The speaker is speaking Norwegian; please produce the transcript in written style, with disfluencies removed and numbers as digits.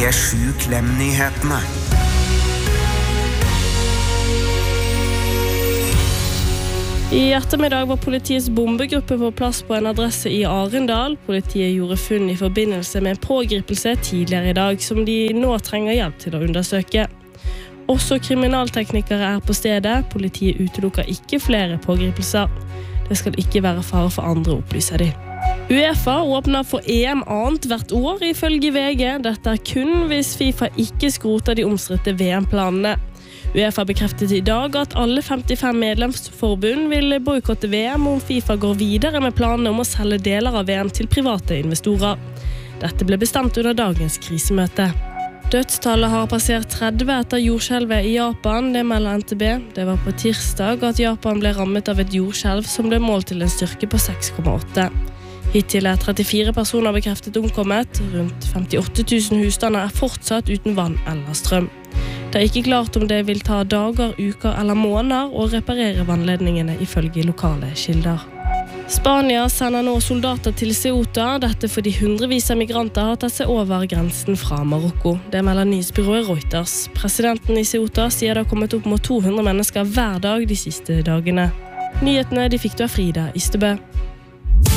P7-Klem-nyhetene. I ettermiddag var politiets bombegruppe på plass på en adresse i Arendal. Politiet gjorde funn i forbindelse med en pågripelse tidligere i dag, som de nå trenger hjelp til å undersøke. Også kriminalteknikere på stedet. Politiet utelukker ikke flere pågripelser. Det skal ikke være fare for andre, opplyser de. UEFA åpner for EM annet hvert år, ifølge VG. Dette kun hvis FIFA ikke skroter de omstridte VM-planene. UEFA bekreftet i dag at alle 55 medlemsforbund vil boykotte VM om FIFA går videre med planene om å selge deler av VM til private investorer. Dette ble bestemt under dagens krisemøte. Dødstallet har passert 30 etter jordskjelvet i Japan, det melder NTB. Det var på tirsdag at Japan ble rammet av et jordskjelv som ble målt til en styrke på 6,8. Hittil 34 personer bekreftet omkommet. Rundt 58 000 husstander fortsatt uten vann eller strøm. Det ikke klart om det vil ta dager, uker eller måneder å reparere vannledningene ifølge lokale kilder. Spania sender nå soldater til Ceuta, dette fordi hundrevis av migranter har tatt seg over grensen fra Marokko. Det melder nyhetsbyrået Reuters. Presidenten i Ceuta sier det har kommet opp mot 200 mennesker hver dag de siste dagene. Nyhetene de fikk du av Frida Ystebø.